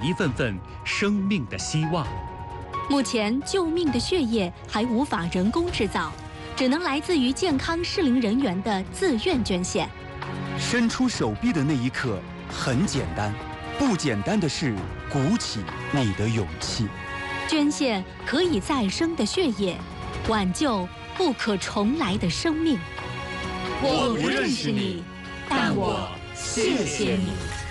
一份份生命的希望。 目前，救命的血液还无法人工制造，只能来自于健康适龄人员的自愿捐献。 伸出手臂的那一刻很简单，不简单的是鼓起你的勇气。 捐献可以再生的血液，挽救不可重来的生命。 我不认识你，但我谢谢你。